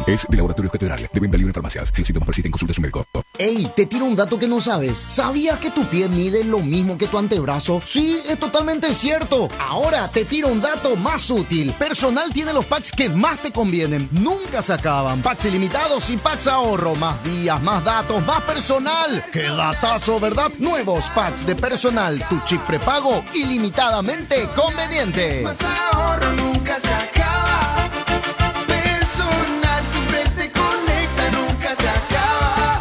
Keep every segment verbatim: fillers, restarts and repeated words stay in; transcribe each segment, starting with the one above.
Es de Laboratorios Catedral, de venta libre en farmacias. Si los síntomas persisten, consulte a su médico. Ey, te tiro un dato que no sabes. ¿Sabías que tu pie mide lo mismo que tu antebrazo? Sí, es totalmente cierto. Ahora te tiro un dato más útil. Personal tiene los packs que más te convienen. Nunca se acaban. Packs ilimitados y packs ahorro. Más días, más datos, más personal. ¡Qué datazo, verdad! Nuevos packs de Personal. Tu chip prepago ilimitadamente conveniente. Más ahorro nunca se acaba. Personal siempre te conecta, nunca se acaba.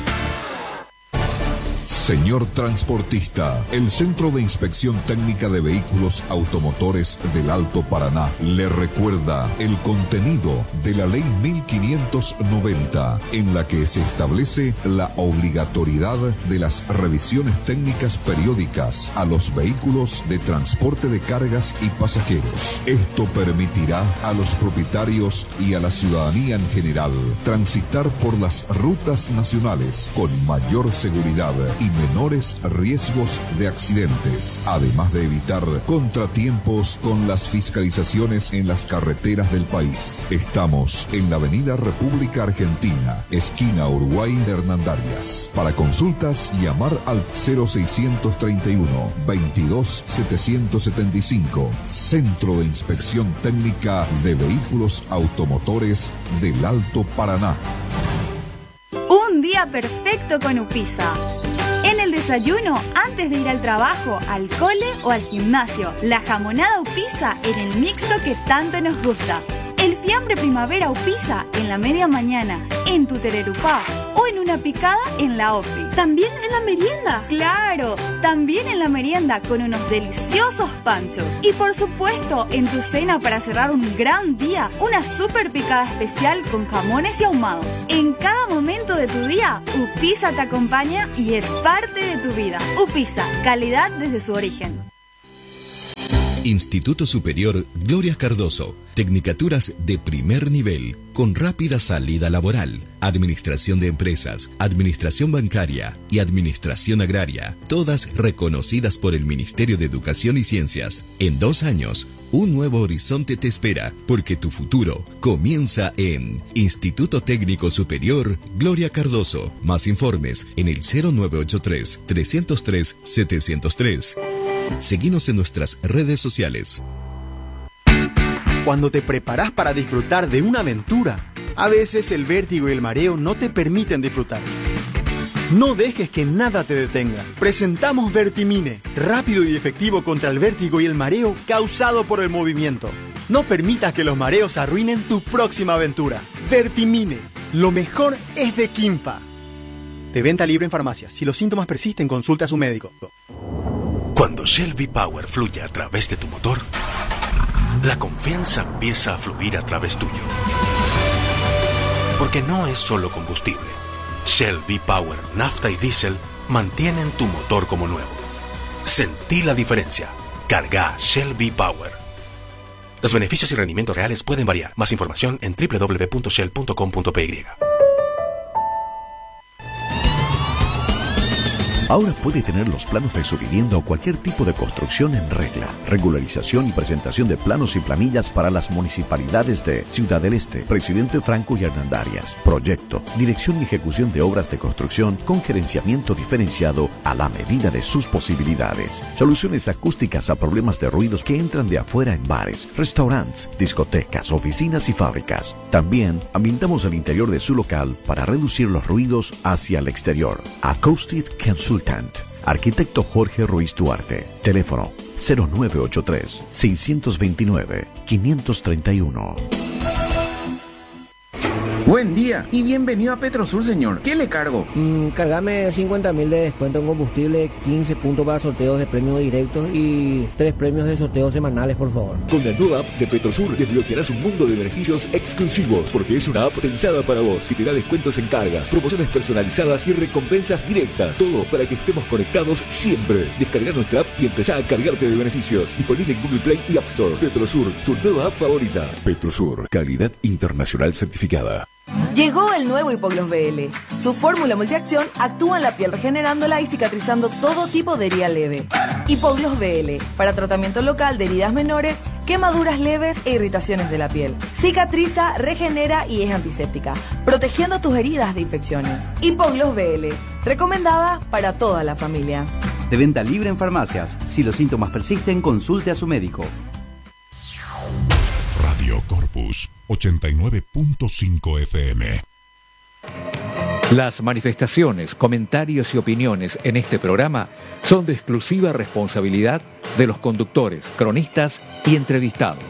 Señor transportista, el Centro de Inspección Técnica de Vehículos Automotores del Alto Paraná le recuerda el contenido de la Ley mil quinientos noventa, en la que se establece la obligatoriedad de las revisiones técnicas periódicas a los vehículos de transporte de cargas y pasajeros. Esto permitirá a los propietarios y a la ciudadanía en general transitar por las rutas nacionales con mayor seguridad y menores riesgos de accidentes, además de evitar contratiempos con las fiscalizaciones en las carreteras del país. Estamos en la Avenida República Argentina, esquina Uruguay de Hernandarias. Para consultas, llamar al cero seiscientos treinta y uno, veintidós, setecientos setenta y cinco. Centro de Inspección Técnica de Vehículos Automotores del Alto Paraná. Un día perfecto con Upisa. En el desayuno, antes de ir al trabajo, al cole o al gimnasio, la jamonada Upisa en el mixto que tanto nos gusta. El fiambre primavera Upisa en la media mañana, en tu tererupá o en una picada en la ofi. ¿También en la merienda? ¡Claro! También en la merienda con unos deliciosos panchos. Y por supuesto, en tu cena para cerrar un gran día, una super picada especial con jamones y ahumados. En cada momento de tu día, Upisa te acompaña y es parte de tu vida. Upisa, calidad desde su origen. Instituto Superior Gloria Cardoso. Tecnicaturas de primer nivel, con rápida salida laboral. Administración de empresas, administración bancaria y administración agraria. Todas reconocidas por el Ministerio de Educación y Ciencias. En dos años, un nuevo horizonte te espera, porque tu futuro comienza en Instituto Técnico Superior Gloria Cardoso. Más informes en el cero nueve ocho tres, tres cero tres, siete cero tres. Seguinos en nuestras redes sociales. Cuando te preparas para disfrutar de una aventura, a veces el vértigo y el mareo no te permiten disfrutar. No dejes que nada te detenga. Presentamos Vertimine, rápido y efectivo contra el vértigo y el mareo causado por el movimiento. No permitas que los mareos arruinen tu próxima aventura. Vertimine, lo mejor es de Quimpa. De venta libre en farmacias. Si los síntomas persisten, consulta a su médico. Cuando Shell V-Power fluye a través de tu motor, la confianza empieza a fluir a través tuyo. Porque no es solo combustible. Shell V-Power, nafta y diésel mantienen tu motor como nuevo. Sentí la diferencia. Carga Shell V-Power. Los beneficios y rendimientos reales pueden variar. Más información en doble u doble u doble u punto shell punto com punto p y. Ahora puede tener los planos de su vivienda o cualquier tipo de construcción en regla. Regularización y presentación de planos y planillas para las municipalidades de Ciudad del Este, Presidente Franco y Hernandarias. Proyecto, dirección y ejecución de obras de construcción con gerenciamiento diferenciado a la medida de sus posibilidades. Soluciones acústicas a problemas de ruidos que entran de afuera en bares, restaurantes, discotecas, oficinas y fábricas. También ambientamos el interior de su local para reducir los ruidos hacia el exterior. Acoustic Consultant. Arquitecto Jorge Ruiz Duarte. Teléfono cero nueve ocho tres, seis dos nueve, cinco tres uno. Buen día y bienvenido a Petrosur, señor. ¿Qué le cargo? Mm, cargame cincuenta mil de descuento en combustible, quince puntos para sorteos de premios directos y tres premios de sorteos semanales, por favor. Con la nueva app de Petrosur desbloquearás un mundo de beneficios exclusivos, porque es una app pensada para vos, que te da descuentos en cargas, promociones personalizadas y recompensas directas. Todo para que estemos conectados siempre. Descarga nuestra app y empezá a cargarte de beneficios. Disponible en Google Play y App Store. Petrosur, tu nueva app favorita. Petrosur, calidad internacional certificada. Llegó el nuevo Hipogloss B L. Su fórmula multiacción actúa en la piel regenerándola y cicatrizando todo tipo de herida leve. Hipogloss B L, para tratamiento local de heridas menores, quemaduras leves e irritaciones de la piel. Cicatriza, regenera y es antiséptica, protegiendo tus heridas de infecciones. Hipogloss B L, recomendada para toda la familia. De venta libre en farmacias. Si los síntomas persisten, consulte a su médico. Radio Corpus ochenta y nueve punto cinco F M. Las manifestaciones, comentarios y opiniones en este programa son de exclusiva responsabilidad de los conductores, cronistas y entrevistados.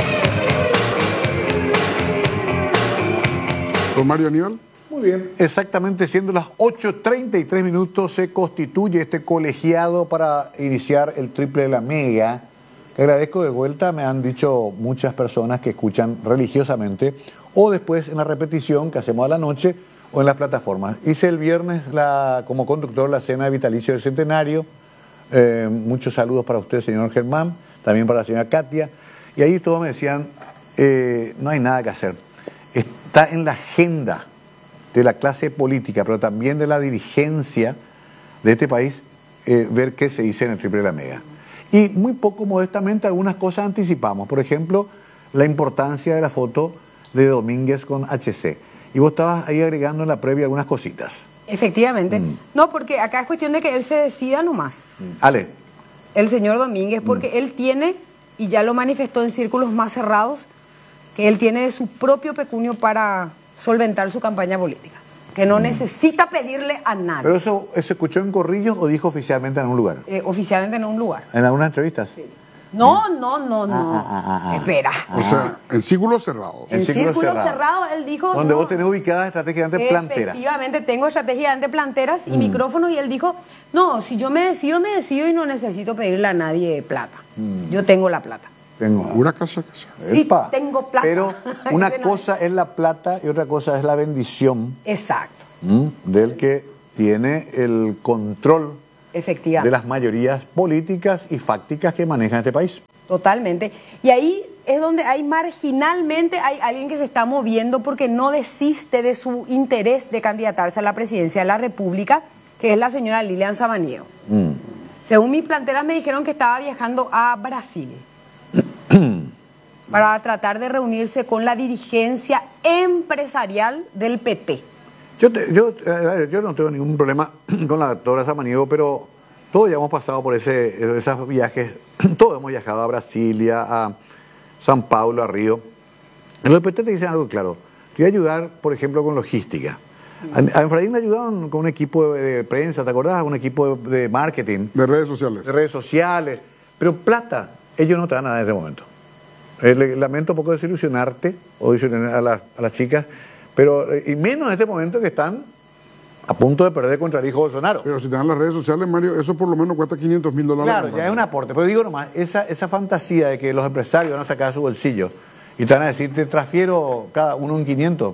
Don Mario Aníbal. Muy bien, exactamente siendo las ocho treinta y tres minutos se constituye este colegiado para iniciar el triple de la mega. Agradezco de vuelta, me han dicho muchas personas que escuchan religiosamente o después en la repetición que hacemos a la noche o en las plataformas. Hice el viernes la, como conductor la cena de vitalicio del centenario. Eh, muchos saludos para usted, señor Germán, también para la señora Katia. Y ahí todos me decían, eh, no hay nada que hacer. Está en la agenda de la clase política, pero también de la dirigencia de este país, eh, ver qué se dice en el triple de la mega. Y muy poco modestamente algunas cosas anticipamos. Por ejemplo, la importancia de la foto de Domínguez con H C. Y vos estabas ahí agregando en la previa algunas cositas. Efectivamente. Mm. No, porque acá es cuestión de que él se decida nomás. Mm. Ale. El señor Domínguez, porque mm. él tiene, y ya lo manifestó en círculos más cerrados, que él tiene de su propio pecunio para solventar su campaña política. Que no mm. necesita pedirle a nadie. ¿Pero eso se escuchó en Corrillos o dijo oficialmente en un lugar? Eh, oficialmente en un lugar. ¿En algunas entrevistas? Sí. No, no, no, no. Ah, ah, ah, ah. Espera. O sea, en círculo cerrado. En, en círculo, círculo cerrado. cerrado, él dijo... Donde no, vos tenés ubicadas estrategias de planteras. Efectivamente, tengo estrategias de planteras y mm. micrófonos, y él dijo, no, si yo me decido, me decido y no necesito pedirle a nadie plata. Mm. Yo tengo la plata. Tengo una casa, casa. Sí, Epa. tengo plata. Pero una cosa es la plata y otra cosa es la bendición. Exacto. ¿Mm? Del que tiene el control efectivamente de las mayorías políticas y fácticas que manejan este país. Totalmente. Y ahí es donde hay marginalmente hay alguien que se está moviendo porque no desiste de su interés de candidatarse a la presidencia de la República, que es la señora Lilian Samaniego. Mm. Según mis planteras me dijeron que estaba viajando a Brasil para tratar de reunirse con la dirigencia empresarial del P T. Yo, te, yo, eh, yo no tengo ningún problema con la doctora Samaniego, pero todos ya hemos pasado por ese, esos viajes, todos hemos viajado a Brasilia, a San Paulo, a Río. En los P T te dicen algo claro, te voy a ayudar, por ejemplo, con logística. A, a Efraín le ayudaron con un equipo de, de prensa, ¿te acordás? Un equipo de, de marketing. De redes sociales. De redes sociales. Pero plata, ellos no te dan nada en este momento. Eh, le, lamento un poco desilusionarte, o desilusionar a, la, a las chicas, pero, y menos en este momento que están a punto de perder contra el hijo Bolsonaro. Pero si te dan las redes sociales, Mario, eso por lo menos cuesta quinientos mil dólares. Claro, ya es un aporte. Pero digo nomás, esa, esa fantasía de que los empresarios van a sacar su bolsillo y te van a decir, te transfiero cada uno un quinientos.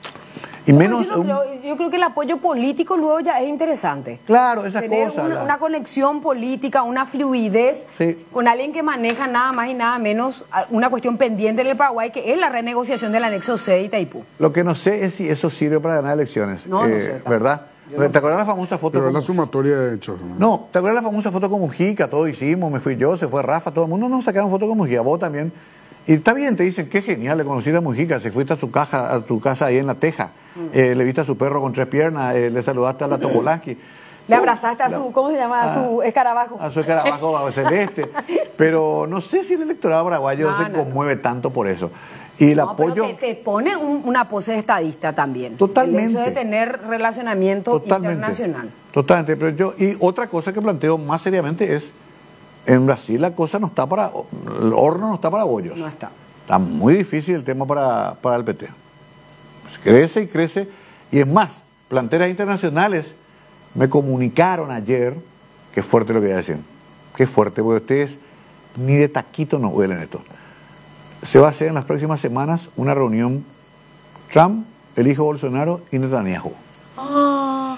Y menos yo, no un... creo, yo creo que el apoyo político luego ya es interesante. Claro, esas Tener cosas. Una, la... una conexión política, una fluidez sí. con alguien que maneja nada más y nada menos una cuestión pendiente en el Paraguay, que es la renegociación del anexo C de Itaipú. Lo que no sé es si eso sirve para ganar elecciones. No, eh, no sé. ¿Verdad? ¿Te no acuerdas la famosa foto? Pero con... la sumatoria de hechos. ¿no? no, ¿te acuerdas la famosa foto con Mujica? Todos hicimos, me fui yo, se fue Rafa, todo el mundo nos sacaron foto con Mujica, vos también. Y está bien, te dicen, qué genial, le conociste a Mujica, se fuiste a su, caja, a tu casa ahí en La Teja, mm. eh, le viste a su perro con tres piernas, eh, le saludaste a la Topolansky. Le abrazaste a su, la, ¿cómo se llama? A, a su escarabajo. A su escarabajo celeste. Pero no sé si el electorado paraguayo no, se no, conmueve no. tanto por eso. Y el no, apoyo... pero te, te pone un, una pose de estadista también. Totalmente. El hecho de tener relacionamiento Totalmente. internacional. Totalmente. Pero yo, y otra cosa que planteo más seriamente es, en Brasil la cosa no está para... El horno no está para bollos. No está. Está muy difícil el tema para, para el P T. Pues crece y crece. Y es más, planteras internacionales me comunicaron ayer, qué fuerte lo que voy a decir, qué fuerte, porque ustedes ni de taquito no huelen esto. Se va a hacer en las próximas semanas una reunión Trump, el hijo Bolsonaro y Netanyahu. Ah.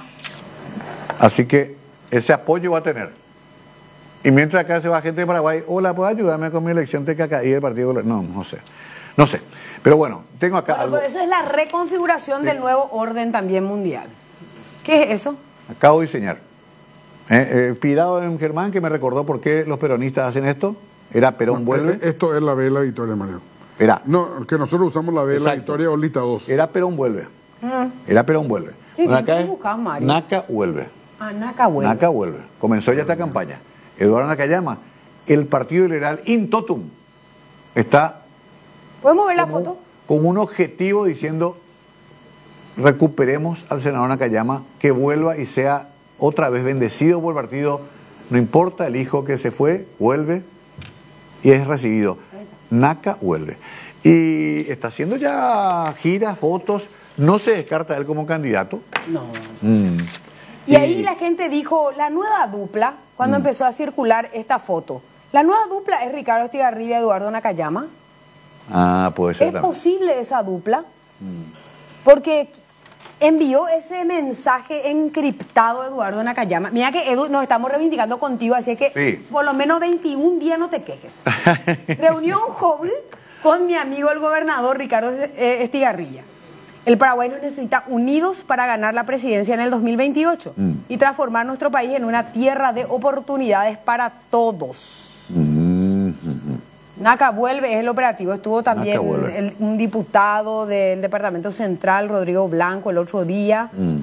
Así que ese apoyo va a tener. Y mientras acá se va gente de Paraguay, hola, ¿puedo ayudarme con mi elección de Cacaí del Partido? No, no sé. No sé. Pero bueno, tengo acá Bueno, algo. pero eso es la reconfiguración Sí. del nuevo orden también mundial. ¿Qué es eso? Acabo de diseñar. Eh, eh, inspirado en Germán, que me recordó por qué los peronistas hacen esto. Era Perón vuelve. Esto es la vela Victoria, Mario. Era. No, que nosotros usamos la vela Exacto. Victoria o lista dos. Era Perón vuelve. Mm. Era Perón vuelve. Sí, Bueno, acá ¿qué es buscas, Mario? Naca vuelve. Ah, Naca vuelve. Naca vuelve. Comenzó ya esta campaña. Eduardo Nakayama, el Partido Liberal in totum, está ¿Podemos ver la foto? con un objetivo diciendo recuperemos al senador Nakayama, que vuelva y sea otra vez bendecido por el partido. No importa el hijo que se fue, vuelve y es recibido. Naka vuelve. Y está haciendo ya giras, fotos. No se descarta él como candidato. No. Mm. Y ahí la gente dijo, la nueva dupla, cuando Mm. empezó a circular esta foto, la nueva dupla es Ricardo Estigarribia y Eduardo Nakayama. Ah, puede ser ¿Es también. posible esa dupla? Porque envió ese mensaje encriptado Eduardo Nakayama. Mira que Edu, nos estamos reivindicando contigo, así que Sí. por lo menos veintiún días no te quejes. Reunión joven con mi amigo el gobernador Ricardo eh, Estigarribia. El Paraguay nos necesita unidos para ganar la presidencia en el dos mil veintiocho Mm. y transformar nuestro país en una tierra de oportunidades para todos. Mm, mm, mm. Naca vuelve, es el operativo. Estuvo también Naca vuelve. el- un diputado del Departamento Central, Rodrigo Blanco, el otro día. Mm.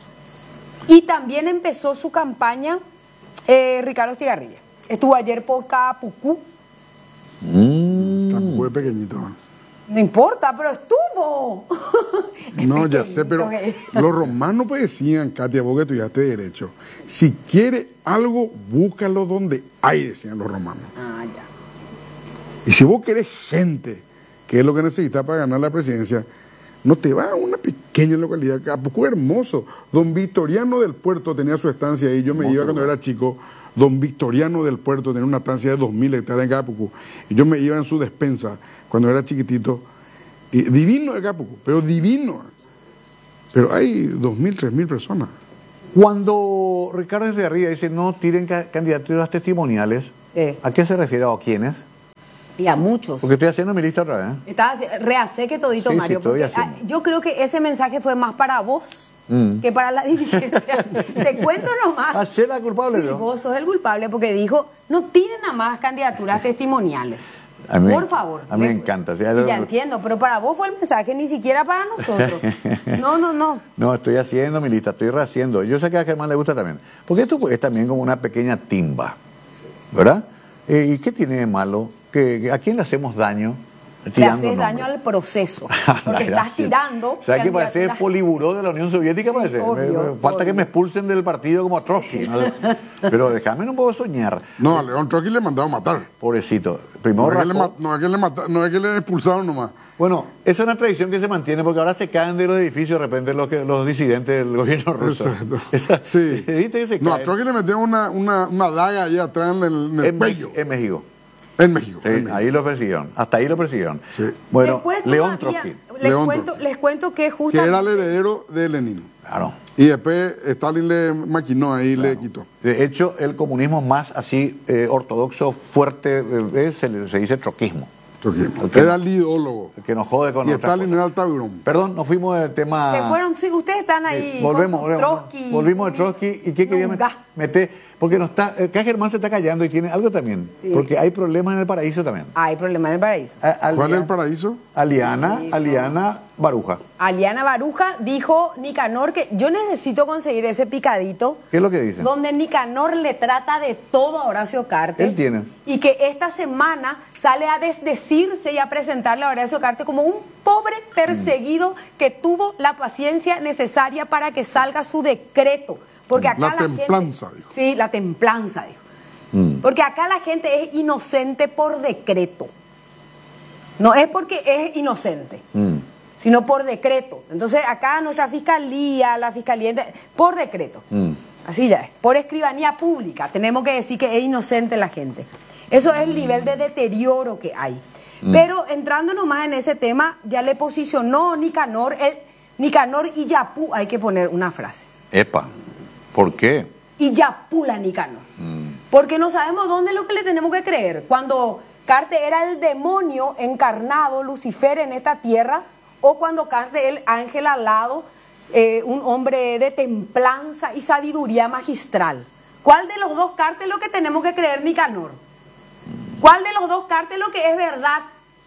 Y también empezó su campaña eh, Ricardo Estigarribia. Estuvo ayer por Capucú. Tampoco es pequeñito. No importa, pero estuvo. No, ya sé, pero los romanos pues decían, Katia, vos que estudiaste derecho, si quiere algo, búscalo donde hay, decían los romanos. Ah, ya. Y si vos querés gente, que es lo que necesitas para ganar la presidencia, no te vas a una pequeña localidad, Capucú hermoso. Don Victoriano del Puerto tenía su estancia ahí, yo me Hermoso iba cuando lugar. era chico, don Victoriano del Puerto tenía una estancia de dos mil hectáreas en Capucú, y yo me iba en su despensa cuando era chiquitito, y divino de Capucú, pero divino. Pero hay dos mil, tres mil personas. Cuando Ricardo Estigarribia dice no tiren ca- candidaturas testimoniales, Sí. ¿a qué se refiere o a quiénes? Y a muchos. Porque estoy haciendo mi lista otra vez. ¿eh? Estaba rehace que todito, Sí, sí, Mario. estoy porque, haciendo. ah, yo creo que ese mensaje fue más para vos Mm. que para la dirigencia. Te cuento nomás. Hacé la culpable, Sí, ¿no? vos sos el culpable porque dijo, no tiren nada más candidaturas testimoniales. A mí- Por favor. A mí me Le- encanta. o Y sea, ya lo- entiendo, pero para vos fue el mensaje, ni siquiera para nosotros. No, no, no. No, estoy haciendo mi lista, estoy rehaciendo. Yo sé que a Germán le gusta también. Porque esto pues, es también como una pequeña timba, ¿verdad? Eh, ¿Y qué tiene de malo? ¿Que, que- ¿A quién le hacemos daño? Le Tirando haces daño nombres. al proceso. La Porque estás gracia. tirando. ¿Sabes qué parece? candidaturas- Poliburó de la Unión Soviética, Sí, parece. obvio, Me- me- falta obvio. que me expulsen del partido como a Trotsky. ¿no? Pero déjame un poco soñar. No, a León Trotsky le mandaron a matar. Pobrecito. Primero No es, que le, rajó. ma- no, es que le mata- no es que le expulsaron nomás. Bueno, esa es una tradición que se mantiene porque ahora se caen de los edificios de repente los, que, los disidentes del gobierno ruso. Exacto. Esa- Sí. ¿Viste que se No, a caen? Trotsky le metieron una, una, una daga allá atrás en el, en el En, cuello. Me- en México. En México. Sí, en México. ahí lo persiguieron. Hasta ahí lo persiguieron. Bueno, Después León todavía- Trotsky. Les, León cuento, Trotsky. les cuento que Que justamente... era el heredero de Lenin. Claro. Y después Stalin le maquinó ahí, le quitó. De hecho, el comunismo más así eh, ortodoxo, fuerte, eh, se, le- se dice troquismo. Trotsky. El que- Era el ideólogo. El que nos jode con Y otras Stalin cosas. era el taburón. Perdón, nos fuimos del tema... Se fueron, sí, ustedes están ahí Sí, volvemos, con su volvemos, Trotsky. volvimos de Trotsky. ¿Y qué quería met- Nunca. meter? Porque no está, acá Germán se está callando y tiene algo también. Sí. Porque hay problemas en el paraíso también. Hay problema en el paraíso. A- Alia- ¿Cuál es el paraíso? Aliana, Sí, Aliana Baruja. Aliana Baruja dijo Nicanor que yo necesito conseguir ese picadito ¿Qué es lo que dicen? donde Nicanor le trata de todo a Horacio Cartes. Él tiene. Y que esta semana sale a desdecirse y a presentarle a Horacio Cartes como un pobre perseguido que tuvo la paciencia necesaria para que salga su decreto. Porque acá La la, templanza, gente, dijo. Sí, la templanza, dijo. Porque acá la gente es inocente por decreto. No es porque es inocente, Mm. sino por decreto. Entonces acá nuestra fiscalía, la fiscalía, por decreto. Mm. Así ya es. Por escribanía pública. Tenemos que decir que es inocente la gente. Eso es el nivel de deterioro que hay. Mm. Pero entrando nomás en ese tema, ya le posicionó Nicanor, el, Nicanor y Yapú, hay que poner una frase. Epa, ¿por qué? Y Yapú la Nicanor. Mm. Porque no sabemos dónde es lo que le tenemos que creer. Cuando Carte era el demonio encarnado, Lucifer en esta tierra, o cuando Carte el ángel alado, eh, un hombre de templanza y sabiduría magistral. ¿Cuál de los dos Carte es lo que tenemos que creer, Nicanor? ¿Cuál de los dos Carte es lo que es verdad?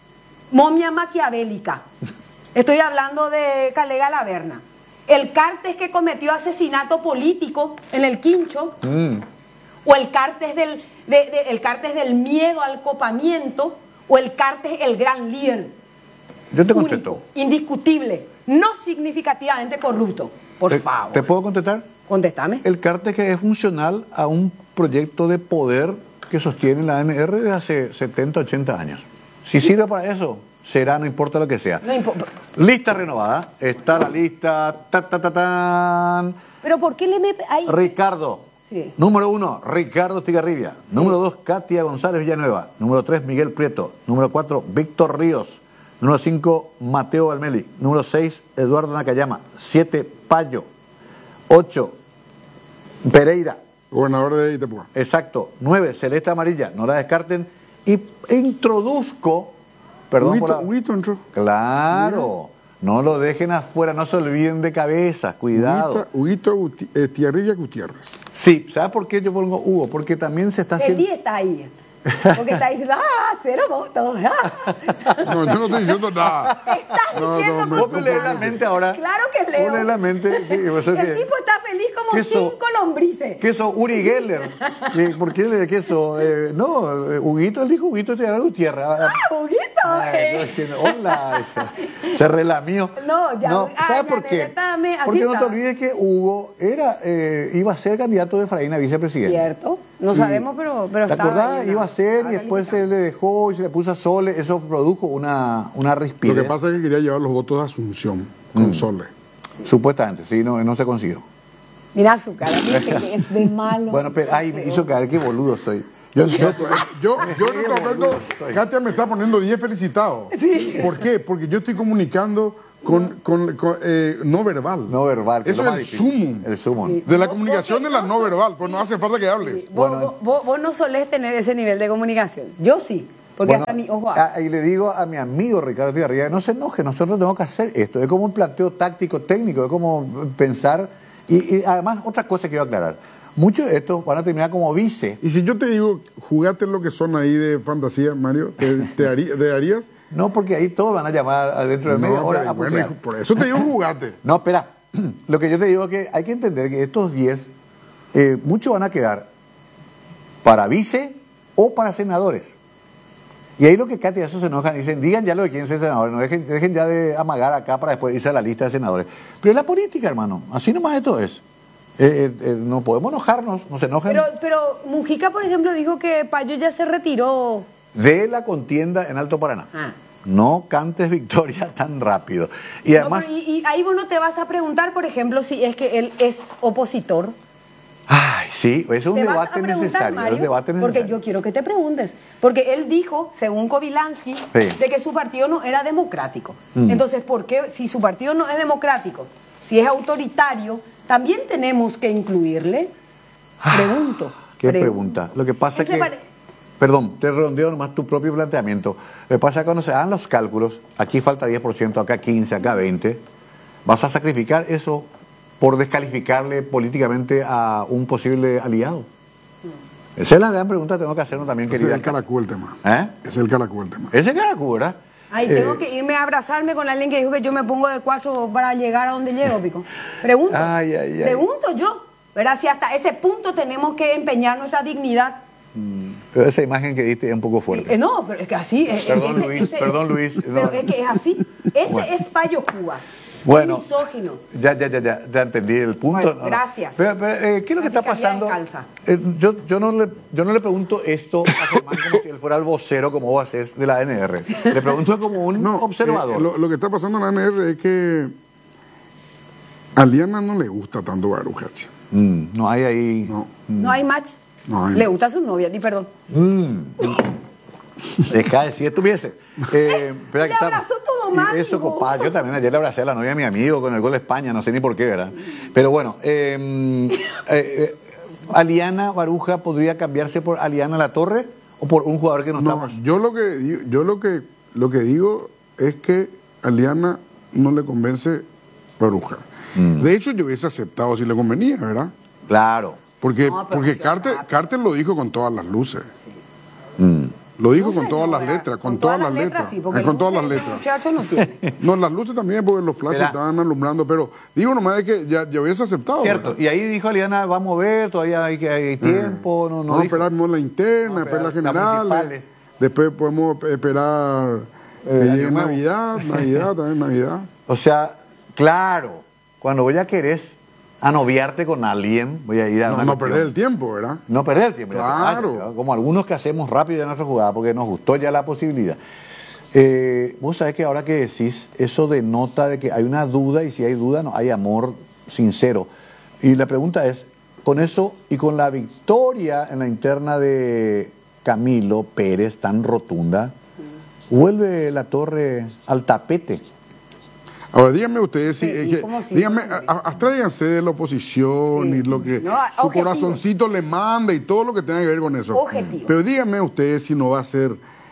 Momia maquiavélica. Estoy hablando de Calega Laverna. El Carte es que cometió asesinato político en el Quincho, mm. o el Carte es del, de, de, el Carte es del miedo al copamiento, o el Carte es el gran líder. Yo te contesto. Único, indiscutible, no significativamente corrupto. Por ¿Te, favor. ¿Te puedo contestar? Contéstame. El Carte que es funcional a un proyecto de poder que sostiene la A N R desde hace setenta, ochenta años. Si sirve para eso, será, no importa lo que sea. No importa. Lista renovada. Está la lista. Ta, ta, ta, tan. Pero ¿por qué le mete ahí? Ricardo. Sí. Número uno, Ricardo Estigarribia. Sí. Número dos, Katia González Villanueva. Número tres, Miguel Prieto. Número cuatro, Víctor Ríos. Número cinco, Mateo Almeli. Número seis, Eduardo Nakayama. siete, Payo. ocho, Pereira. Gobernador de Itapúa. Exacto. nueve, Celeste Amarilla. No la descarten. Y introduzco... Perdón Huguito, por la... Huguito entró. Claro. No lo dejen afuera, no se olviden de cabeza. Cuidado. Huguito Guti- Estigarribia Gutiérrez. Sí, ¿sabes por qué yo pongo Hugo? Porque también se está haciendo... Eli está ahí. Porque está diciendo, ah, cero votos. Ah. No, yo no estoy diciendo nada. Estás No, diciendo no, como Vos me lees la mente ahora. Claro que leo. Vos lees la mente. que- que- o sea El que- tipo está feliz como ¿Qué so- cinco lombrices. ¿Qué eso? Uri Geller. ¿Qué- ¿Por qué le qué eso? Eh, no, eh, Huguito, él dijo Huguito Estigarribia Gutiérrez. Ah, Huguito. Ay, eh. yo diciendo, hola, hija. Se relamió. No, ya. No, ah, ¿sabes ya, por qué? dame, así Porque no te está. olvides que Hugo era, eh, iba a ser candidato de Efraín a vicepresidente. Cierto. No Y- sabemos, pero, pero ¿Te estaba acordás? ahí, Iba a ser y estaba después se le dejó y se le puso a Sole. Eso produjo una, una Lo rispidez. que pasa es que quería llevar los votos de Asunción con Mm. Sole. Supuestamente, sí, no, no se consiguió. Mira su cara, viste que es de malo. Bueno, pero ay, me hizo caer, qué boludo soy. Yo, Yo, yo, yo en este momento, Katia me está poniendo diez felicitados. Sí. ¿Por qué? Porque yo estoy comunicando con, con, con, eh, no verbal. No verbal. que Eso lo es más el difícil. sumum El sumo. Sí. de la Vos- comunicación vos de la que no no verbal. Pues no hace falta que hables. Vos, Bueno, vos- vos- vos no solés tener ese nivel de comunicación. Yo sí. Porque Bueno, hasta mi ojo. ah, y le digo a mi amigo Ricardo Estigarribia, no se enoje, nosotros tenemos que hacer esto. Es como un planteo táctico, técnico, es como pensar. Y, y además, otra cosa que quiero aclarar. Muchos de estos van a terminar como vice. Y si yo te digo, jugate lo que son ahí de fantasía, Mario, ¿te, te harí- te darías? No, porque ahí todos van a llamar adentro de media No, hora pero a bueno, putear. hijo, por eso te digo jugate. No, espera. Lo que yo te digo es que hay que entender que estos diez, eh, muchos van a quedar para vice o para senadores. Y ahí lo que Katia eso se enojan, dicen, digan ya lo que quieren ser senadores, no dejen, dejen ya de amagar acá para después irse a la lista de senadores. Pero es la política, hermano, así nomás esto es. Eh, eh, eh, no podemos enojarnos, no se enojen Pero, pero Mujica, por ejemplo, dijo que Payo ya se retiró. de la contienda en Alto Paraná. Ah. No cantes victoria tan rápido. Y No, además... pero y, y ahí vos no te vas a preguntar, por ejemplo, si es que él es opositor. Ay, sí, es un Te vas a debate preguntar, necesario. Mario, es un debate porque necesario. yo quiero que te preguntes. Porque él dijo, según Kovilansky, Sí. de que su partido no era democrático. Mm. Entonces, ¿por qué, si su partido no es democrático, si es autoritario, también tenemos que incluirle? Pregunto. ¿Qué Pre- pregunta? Lo que pasa es ¿Qué te que... pare- Perdón, te redondeo nomás tu propio planteamiento. Lo que pasa es que cuando se hagan los cálculos, aquí falta diez por ciento, acá quince, acá veinte, vas a sacrificar eso por descalificarle políticamente a un posible aliado. Esa es la gran pregunta que tengo que hacernos también, Ese es querida. el caracol el tema. ¿Eh? Ese es el caracol el tema. Ese caracol, ¿verdad? Ay, Eh, tengo que irme a abrazarme con alguien que dijo que yo me pongo de cuatro para llegar a donde llego, Pico. Pregunto. Ay, ay, ay. Pregunto yo. ¿Verdad? Si hasta ese punto tenemos que empeñar nuestra dignidad. Pero esa imagen que diste es un poco fuerte. Eh, no, pero es que así. eh, Perdón, ese- Luis, ese- perdón, Luis, Pero no. es que es así. Ese Bueno. es Payo Cubas. Bueno. Es misógino. Ya, ya, ya, ya, ya entendí el punto. Bueno, No, no. gracias. Pero, pero, eh, ¿qué es lo que está Fiscalía pasando? descalza. Eh, yo, yo, no le, yo no le pregunto esto a Germán como si él fuera el vocero, como vos haces, de la A N R. Le pregunto como un observador. Eh, lo, lo que está pasando en la A N R es que a Liana no le gusta tanto Barujachi. Mm, no hay ahí... No. No hay match. No hay. Le gusta a su novia, di perdón. Mm. Deja de decir estuviese. Eh, espera Le que está- abrazó todo mal, Eso, digo. compa, yo también ayer le abracé a la novia de mi amigo con el gol de España, no sé ni por qué, ¿verdad? Pero bueno, eh, eh, eh, ¿Aliana Baruja podría cambiarse por Aliana Latorre o por un jugador que no, No, estamos? yo lo que digo, yo lo que lo que digo es que a Liana no le convence Baruja. Mm. De hecho, yo hubiese aceptado si le convenía, ¿verdad? Claro. Porque, No, pero porque sí, Carter, Carter lo dijo con todas las luces. Mm. Lo dijo No con sé, todas no, las ¿verdad? letras, con, Con todas las letras. letras, sí, porque Eh, con todas las luces ese letras. muchacho no tiene. No, las luces también, porque los flashes Mira. estaban alumbrando, pero digo nomás de que ya, ya hubiese aceptado. Cierto. ¿verdad? Y ahí dijo Aliana, vamos a ver, todavía hay, que, hay tiempo. No, no Vamos a dijo. esperar primero la interna, Vamos a después la esperar las general. municipales. Después podemos esperar que Eh, llegue Año Nuevo. Navidad, Navidad, también Navidad. O sea, claro, cuando voy a querés anoviarte con alguien, voy a ir a No, una no cuestión. perder el tiempo, ¿verdad? No perder el tiempo. ya te Claro. vayas, como algunos que hacemos rápido en nuestra jugada porque nos gustó ya la posibilidad. Eh, vos sabés que ahora que decís, eso denota de que hay una duda y si hay duda no hay amor sincero. Y la pregunta es, con eso y con la victoria en la interna de Camilo Pérez tan rotunda, ¿vuelve la torre al tapete? Ahora, díganme ustedes, si, Sí, eh, y que- como si- díganme, a- a- abstráiganse de la oposición y lo que No, su objetivo. corazoncito le manda y todo lo que tenga que ver con eso. Objetivo. Pero díganme ustedes si no va a ser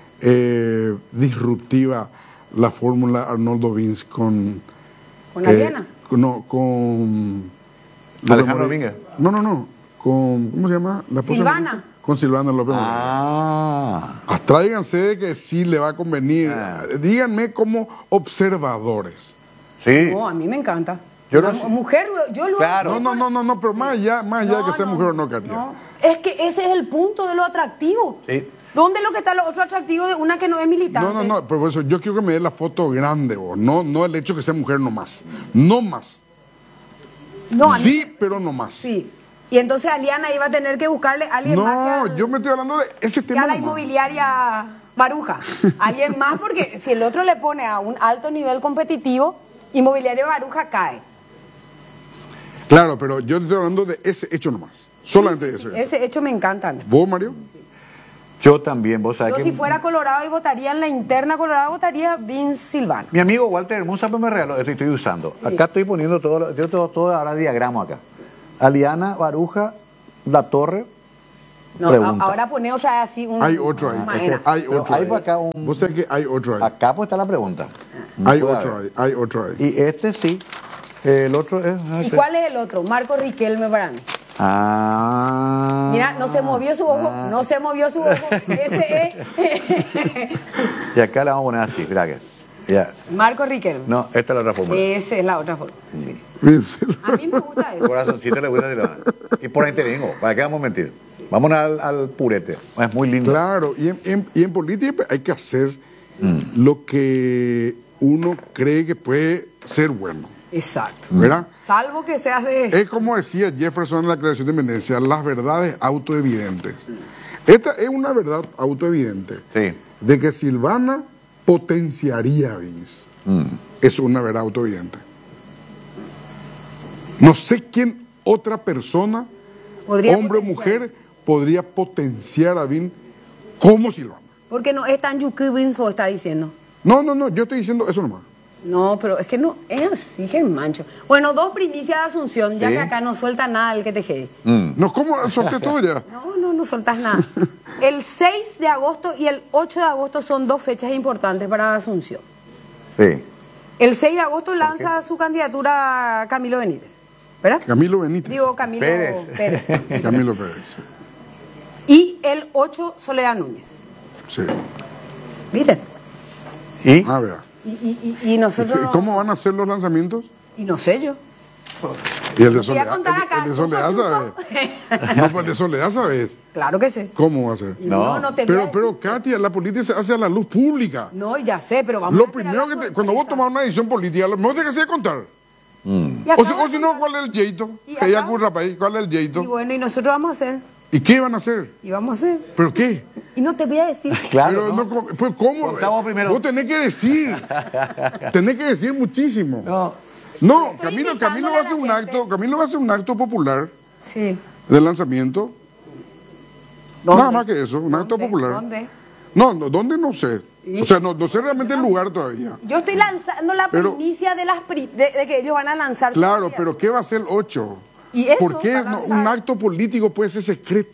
eh, disruptiva la fórmula Arnoldo Vince con... ¿Con eh, Aliana? con- no, con... Alejandro López Domínguez. Mori- No, no, no. Con, ¿cómo se llama? La esposa de Silvana. Marito. Con Silvana López Mori. Ah. Abstráiganse de que sí le va a convenir. Díganme como observadores. Sí. No, a mí me encanta. Yo Una no sé. mujer, yo lo No, no, no, no, no, pero más allá, más allá de que sea mujer o no, Katia. No, es que ese es el punto de lo atractivo. Sí. ¿Dónde es lo que está lo otro atractivo de una que no es militante? No, no, no, pero por eso yo quiero que me dé la foto grande, vos. No, no el hecho que sea mujer no más. No más. No, a mí- Sí, pero no más. Sí. Y entonces Aliana iba a tener que buscarle a alguien más que, No, al- yo me estoy hablando de ese que tema a la nomás. inmobiliaria Baruja. Alguien más, porque si el otro le pone a un alto nivel competitivo, inmobiliaria Baruja cae. Claro, pero yo estoy hablando de ese hecho nomás. Solamente eso. Ese hecho me encanta a mí. ¿Vos, Mario? Yo también, vos sabés Yo que... si fuera Colorado y votaría en la interna Colorado, votaría Vince Silvano. Mi amigo Walter Hermosa me regaló, esto estoy usando. Acá estoy poniendo todo, lo- yo todo, todo ahora diagramo acá. Aliana, Baruja, La Torre, No, pregunta. a- ahora pone otra así un... Hay otro ahí. Imagina. Hay Pero otro hay ahí. para acá un... Vos sabés que hay otro ahí. Acá pues está la pregunta. Hay puede otro haber. ahí. Hay otro ahí. Y este sí, el otro es... ¿Y cuál es el otro? Marco Riquelme para mí. Ah. Mira, no se movió su ojo, no se movió su ojo. Ese es Y acá la vamos a poner así, mira que. Ya. Marco Riquelme. No, esta es la otra fórmula. Esa es la otra forma. Sí. A mí me gusta eso. Corazoncito le gusta Silvana. Y por ahí te vengo, ¿para qué vamos a mentir? Vamos al, al purete. Es muy lindo. Claro, y en, en- y en política hay que hacer Mm. lo que uno cree que puede ser bueno. Exacto. ¿Verdad? Salvo que seas de... Es como decía Jefferson en la Declaración de Independencia, las verdades autoevidentes. Esta es una verdad autoevidente. De que Silvana potenciaría a Vince. Mm. Es una verdad autoevidente. No sé quién otra persona, Podría hombre o potenciar. mujer, podría potenciar a Vince como Silvana. Porque no es tan Yuki Vince, está diciendo. No, no, no, yo estoy diciendo eso nomás. No, pero es que no es así, Germancho. Bueno, dos primicias de Asunción, ya Sí. que acá no suelta nada el que te quede. No, ¿cómo solté todo ya? No, no, no soltas nada. El seis de agosto y el ocho de agosto son dos fechas importantes para Asunción. Sí. El seis de agosto lanza su candidatura Camilo Benítez, ¿verdad? Camilo Benítez. Digo, Camilo Pérez. Pérez. Camilo Pérez. Y el ocho, Soledad Núñez. Sí. ¿Viste? ¿Y? A ver. Y, y, y, y nosotros... no- ¿Cómo van a ser los lanzamientos? Y no sé yo. Y el de Te voy a Soledad, contar el, acá, el de Soledad, ¿sabes? No, pues el de Soledad, ¿sabes? Claro que sé. ¿Cómo va a ser? No, no te voy a Pero, decir. pero, Katia, la política se hace a la luz pública. No, ya sé, pero vamos Lo a esperar primero la que te- cuando vos tomás una decisión política, lo mejor que hacer es contar. Y O si, acá- o si no, ¿cuál es el jeito? Y Que ya acá- ocurra para ahí, ¿cuál es el Y jeito? bueno, y nosotros vamos a hacer. ¿Y qué van a hacer? Y vamos a hacer. ¿Pero qué? Y no te voy a decir. Pero no, ¿cómo? Pues, ¿cómo? Contamos primero. Vos tenés que decir. Tenés que decir muchísimo. No. No, Camilo, Camilo va a hacer un acto, Camilo va a hacer un acto popular Sí. de lanzamiento. ¿Dónde? Nada más que eso, un acto popular. ¿Dónde? No, no, ¿dónde? No sé. O sea, no, no sé realmente el lugar todavía. Yo estoy lanzando la Pero- primicia de las pri- de, de que ellos van a lanzar. su Claro, candidato. pero ¿qué va a ser el ocho? Y eso ¿Por qué va a no- lanzar. un acto político puede ser secreto?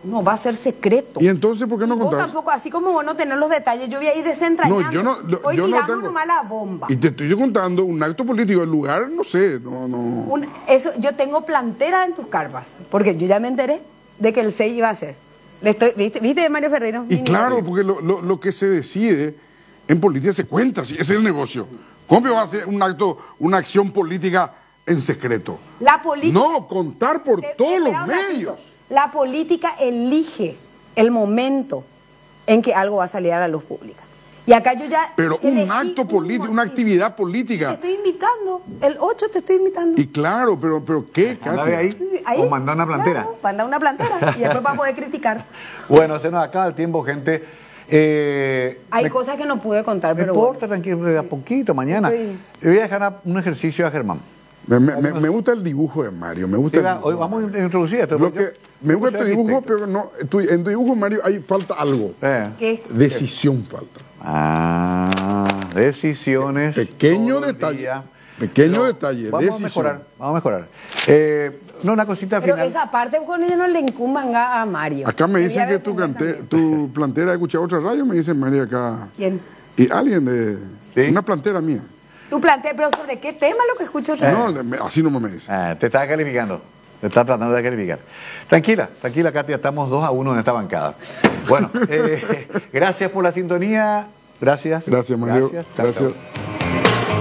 No, va a ser secreto. ¿Y entonces por qué no Vos contás? tampoco, así como vos no tenés los detalles, yo voy a ir desentrañando. No, yo no- lo- Hoy yo no tiramos tengo. nomás la bomba. Y te estoy contando un acto político, el lugar, no sé, no, no. Un- eso, yo tengo plantera en tus carpas, porque yo ya me enteré de que el seis iba a ser. Le estoy, ¿viste, ¿Viste, Mario Ferrero? Y Mi claro, nivel. porque lo, lo- lo que se decide en política se cuenta, sí, ese es el negocio. ¿Cómo va a ser un acto, una acción política en secreto? La política. No, contar por Te- todos los espera un ratito. medios. La política elige el momento en que algo va a salir a la luz pública. Y acá yo ya. Pero un elegí acto un político, una motivo. actividad Te política. estoy invitando. El ocho te estoy invitando. Y claro, pero, pero ¿qué, Anda Katy? de ahí, Ahí, o mandar una plantera. Claro, manda una plantera. Y después va a poder criticar. Bueno, se nos acaba el tiempo, gente. Eh, Hay me- cosas que no pude contar, No pero importa, tranquilo, a poquito, mañana. Estoy- Le voy a dejar a- un ejercicio a Germán. Me, me- me- me gusta el dibujo de Mario, me gusta el Mira, dibujo. hoy vamos a introducir esto. Lo Yo- que, me yo gusta soy tu dibujo, arquitecto. pero no, tu- en tu dibujo, Mario, hay falta algo. Eh. ¿Qué? Decisión falta. Ah, decisiones. Pequeño todo el detalle. día. Pequeño Pero detalle. Vamos decisión. a mejorar, vamos a mejorar. Eh, no, una cosita Pero final. esa parte con ella no le incumban a a Mario. Acá me dicen Quería que tu, defender cante- tu plantera ha escuchado otra radio, me dicen María acá. ¿Quién? Y alguien de una plantera mía. Tu plantea, pero ¿sobre qué tema lo que escucho yo? No, me- así no me dice. Ah, te estaba calificando. Te está tratando de calificar. Tranquila, tranquila, Katia, estamos dos a uno en esta bancada. Bueno, eh, gracias por la sintonía. Gracias. Gracias, Mario. Gracias. Chao, Gracias. chao.